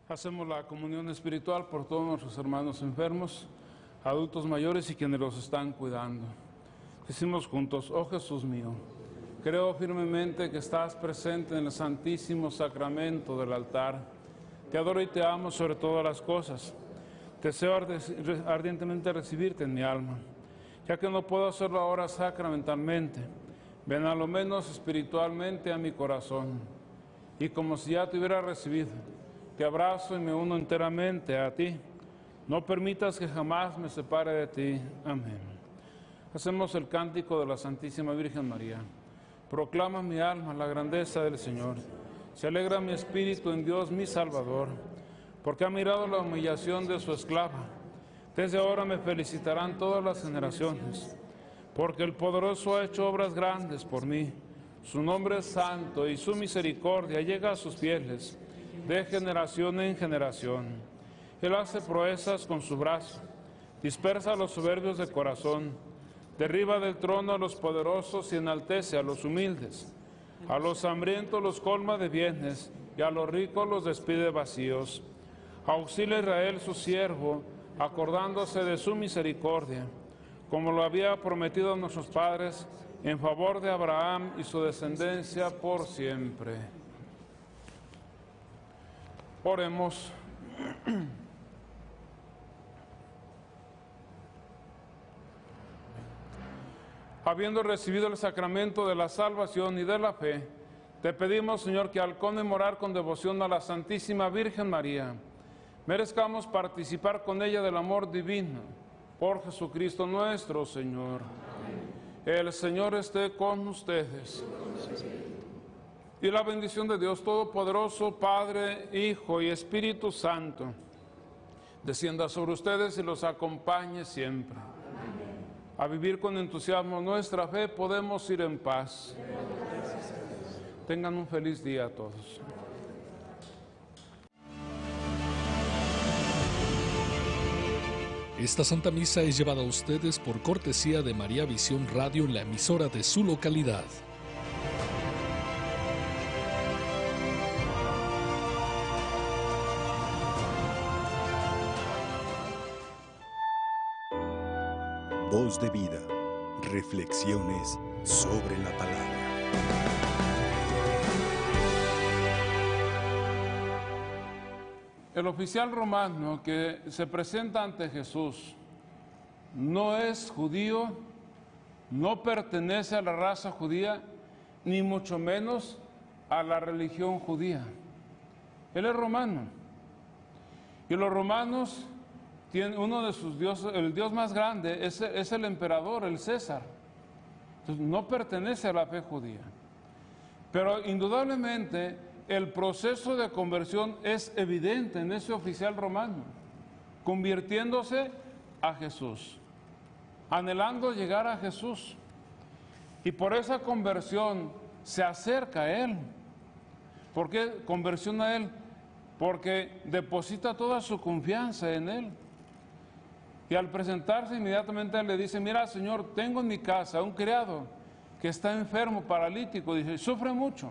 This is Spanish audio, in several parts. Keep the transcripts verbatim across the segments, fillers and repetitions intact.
Hacemos la comunión espiritual por todos nuestros hermanos enfermos, adultos mayores y quienes los están cuidando. Decimos juntos: oh Jesús mío, creo firmemente que estás presente en el santísimo sacramento del altar. Te adoro y te amo sobre todas las cosas. Deseo ardientemente recibirte en mi alma. Ya que no puedo hacerlo ahora sacramentalmente, ven a lo menos espiritualmente a mi corazón. Y como si ya te hubiera recibido, te abrazo y me uno enteramente a ti. No permitas que jamás me separe de ti. Amén. Hacemos el cántico de la Santísima Virgen María. Proclama mi alma la grandeza del Señor. Se alegra mi espíritu en Dios mi Salvador, porque ha mirado la humillación de su esclava. Desde ahora me felicitarán todas las generaciones, porque el poderoso ha hecho obras grandes por mí. Su nombre es santo y su misericordia llega a sus fieles de generación en generación. Él hace proezas con su brazo, dispersa a los soberbios de corazón, derriba del trono a los poderosos y enaltece a los humildes. A los hambrientos los colma de bienes y a los ricos los despide vacíos. Auxilia a Israel su siervo, acordándose de su misericordia, como lo había prometido a nuestros padres, en favor de Abraham y su descendencia por siempre. Oremos. Habiendo recibido el sacramento de la salvación y de la fe, te pedimos, Señor, que al conmemorar con devoción a la Santísima Virgen María, merezcamos participar con ella del amor divino, por Jesucristo nuestro Señor. El Señor esté con ustedes. Y la bendición de Dios Todopoderoso, Padre, Hijo y Espíritu Santo, descienda sobre ustedes y los acompañe siempre. A vivir con entusiasmo nuestra fe, podemos ir en paz. Tengan un feliz día a todos. Esta Santa Misa es llevada a ustedes por cortesía de María Visión Radio, la emisora de su localidad. Voz de vida, reflexiones sobre la palabra. El oficial romano que se presenta ante Jesús no es judío, no pertenece a la raza judía, ni mucho menos a la religión judía. Él es romano. Y los romanos tienen uno de sus dioses, el dios más grande es, es el emperador, el César. Entonces no pertenece a la fe judía. Pero indudablemente el proceso de conversión es evidente en ese oficial romano, convirtiéndose a Jesús, anhelando llegar a Jesús. Y por esa conversión se acerca a Él. ¿Por qué conversión a Él? Porque deposita toda su confianza en Él. Y al presentarse inmediatamente le dice: mira, Señor, tengo en mi casa un criado que está enfermo, paralítico, dice, sufre mucho.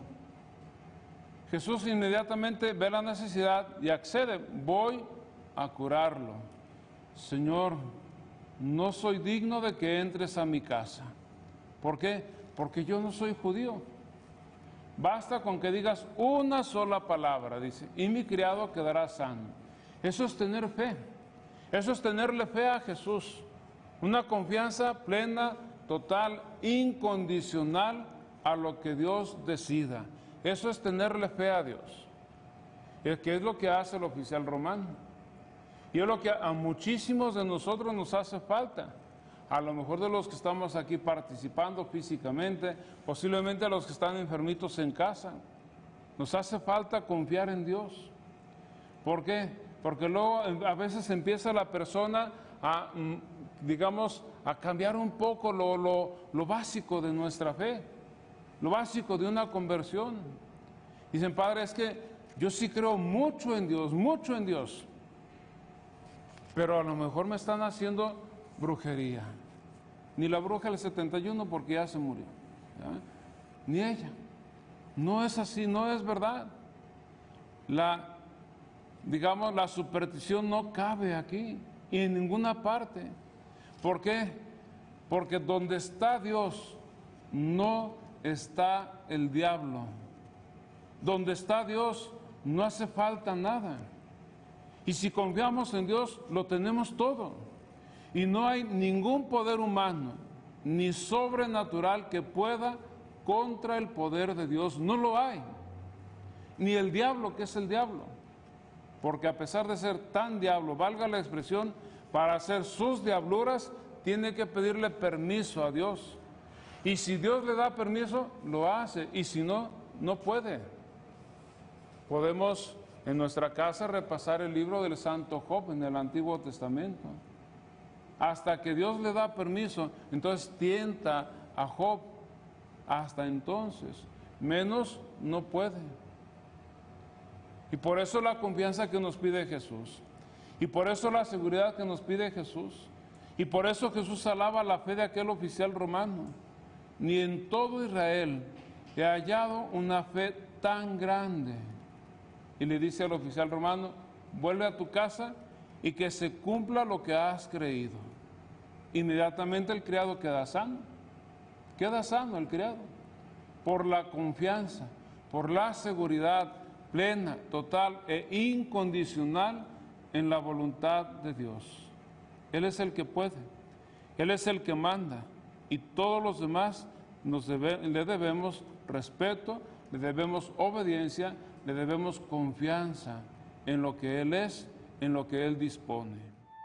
Jesús inmediatamente ve la necesidad y accede: voy a curarlo. Señor, no soy digno de que entres a mi casa. ¿Por qué? Porque yo no soy judío. Basta con que digas una sola palabra, dice, y mi criado quedará sano. Eso es tener fe. Eso es tenerle fe a Jesús. Una confianza plena, total, incondicional a lo que Dios decida. Eso es tenerle fe a Dios, que es lo que hace el oficial romano. Y es lo que a muchísimos de nosotros nos hace falta. A lo mejor de los que estamos aquí participando físicamente, posiblemente a los que están enfermitos en casa. Nos hace falta confiar en Dios. ¿Por qué? Porque luego a veces empieza la persona a, digamos, a cambiar un poco lo, lo, lo básico de nuestra fe. Lo básico de una conversión. Dicen: Padre, es que yo sí creo mucho en Dios, mucho en Dios, pero a lo mejor me están haciendo brujería. Ni la bruja del setenta y uno, porque ya se murió, ¿ya? Ni ella. No es así, no es verdad. La digamos, la superstición no cabe aquí y en ninguna parte. ¿Por qué? Porque donde está Dios no está el diablo. Donde está Dios no hace falta nada. Y si confiamos en Dios, lo tenemos todo. Y no hay ningún poder humano ni sobrenatural que pueda contra el poder de Dios. No lo hay. Ni el diablo, que es el diablo. Porque a pesar de ser tan diablo, valga la expresión, para hacer sus diabluras, tiene que pedirle permiso a Dios. Y si Dios le da permiso, lo hace. Y si no, no puede. Podemos en nuestra casa repasar el libro del Santo Job en el Antiguo Testamento. Hasta que Dios le da permiso, entonces tienta a Job. Hasta entonces, menos no puede. Y por eso la confianza que nos pide Jesús. Y por eso la seguridad que nos pide Jesús. Y por eso Jesús alaba la fe de aquel oficial romano. Ni en todo Israel he hallado una fe tan grande. Y le dice al oficial romano, vuelve a tu casa y que se cumpla lo que has creído. Inmediatamente el criado queda sano. Queda sano el criado. Por la confianza, por la seguridad plena, total e incondicional en la voluntad de Dios. Él es el que puede, Él es el que manda, y todos los demás nos debe, le debemos respeto, le debemos obediencia, le debemos confianza en lo que Él es, en lo que Él dispone.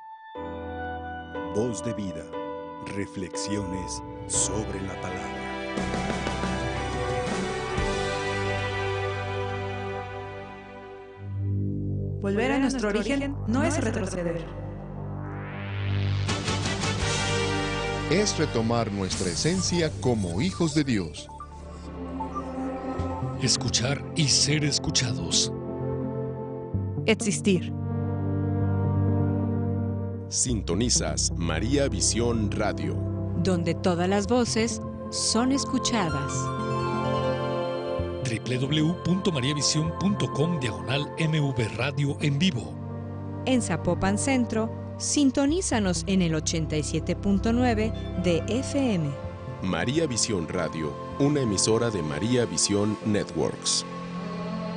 Voz de vida, reflexiones sobre la palabra. Volver a nuestro origen no es retroceder. Es retomar nuestra esencia como hijos de Dios. Escuchar y ser escuchados. Existir. Sintonizas María Visión Radio, donde todas las voces son escuchadas. doble u doble u doble u punto mariavision punto com diagonal M V Radio en vivo. En Zapopan Centro, sintonízanos en el ochenta y siete punto nueve de F M. María Visión Radio, una emisora de María Visión Networks.